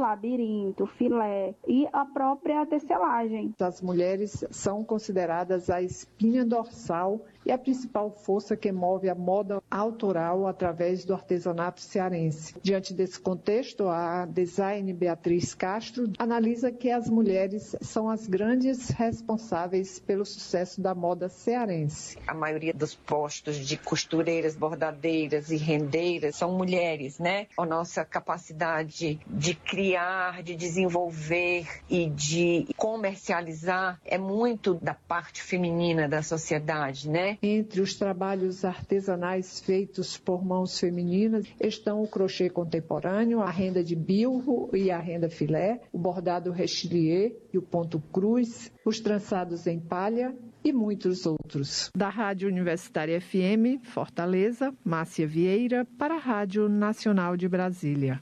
labirinto, filé e a própria tecelagem. As mulheres são consideradas a espinha dorsal e a principal força que move a moda autoral através do artesanato cearense. Diante desse contexto, a design Beatriz Castro analisa que as mulheres são as grandes responsáveis pelo sucesso da moda cearense. A maioria dos postos de costureiras, bordadeiras e rendeiras são mulheres, né? A nossa capacidade de criar, de desenvolver e de comercializar é muito da parte feminina da sociedade, né? Entre os trabalhos artesanais feitos por mãos femininas estão o crochê contemporâneo, a renda de bilro e a renda filé, o bordado rechelier e o ponto cruz, os trançados em palha e muitos outros. Da Rádio Universitária FM, Fortaleza, Márcia Vieira, para a Rádio Nacional de Brasília.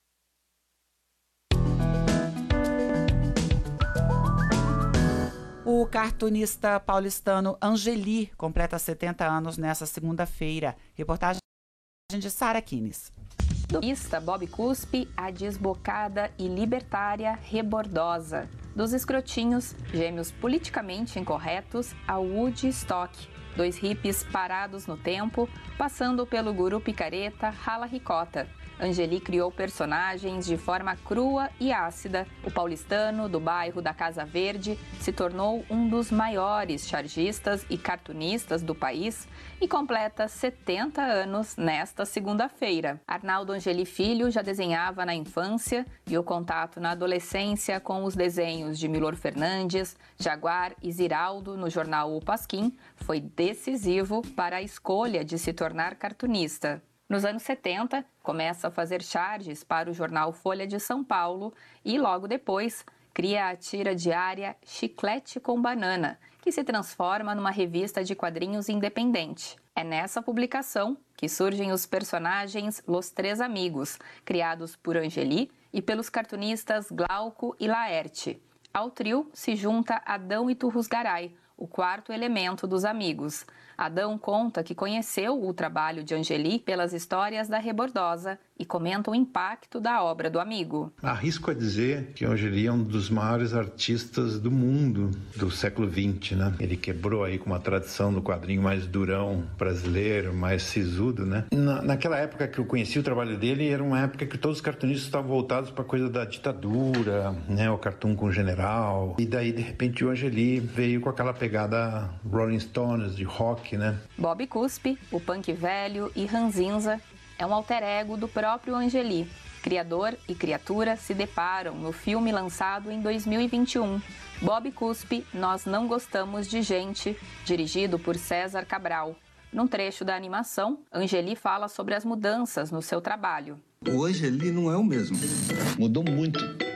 O cartunista paulistano Angeli completa 70 anos nesta segunda-feira. Reportagem de Sara Kines. Do Bob Cuspe, a desbocada e libertária Rebordosa. Dos escrotinhos, gêmeos politicamente incorretos, a Woodstock. Dois hippies parados no tempo, passando pelo guru picareta Rala Ricota. Angeli criou personagens de forma crua e ácida. O paulistano do bairro da Casa Verde se tornou um dos maiores chargistas e cartunistas do país e completa 70 anos nesta segunda-feira. Arnaldo Angeli Filho já desenhava na infância e o contato na adolescência com os desenhos de Milor Fernandes, Jaguar e Ziraldo no jornal O Pasquim foi decisivo para a escolha de se tornar cartunista. Nos anos 70, começa a fazer charges para o jornal Folha de São Paulo e, logo depois, cria a tira diária Chiclete com Banana, que se transforma numa revista de quadrinhos independente. É nessa publicação que surgem os personagens Los Três Amigos, criados por Angeli e pelos cartunistas Glauco e Laerte. Ao trio se junta Adão Iturrusgaray, o quarto elemento dos amigos. Adão conta que conheceu o trabalho de Angeli pelas histórias da Rebordosa e comenta o impacto da obra do amigo. Arrisco a dizer que Angeli é um dos maiores artistas do mundo do século XX, né? Ele quebrou aí com uma tradição do quadrinho mais durão brasileiro, mais sisudo, né? Naquela época que eu conheci o trabalho dele, era uma época que todos os cartunistas estavam voltados para a coisa da ditadura, né? O cartoon com o general. E daí, de repente, o Angeli veio com aquela pegada Rolling Stones, de rock, né? Bob Cuspe, o punk velho e Ranzinza é um alter ego do próprio Angeli. Criador e criatura se deparam no filme lançado em 2021. Bob Cuspe, Nós Não Gostamos de Gente, dirigido por César Cabral. Num trecho da animação, Angeli fala sobre as mudanças no seu trabalho. O Angeli não é o mesmo. Mudou muito.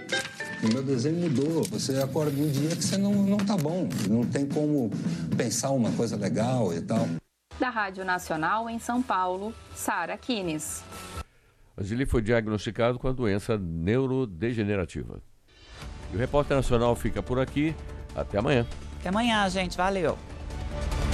O meu desenho mudou. Você acorda um dia que você não tá bom. Não tem como pensar uma coisa legal e tal. Da Rádio Nacional em São Paulo, Sara Kines. Angeli foi diagnosticado com a doença neurodegenerativa. E o Repórter Nacional fica por aqui. Até amanhã. Até amanhã, gente. Valeu.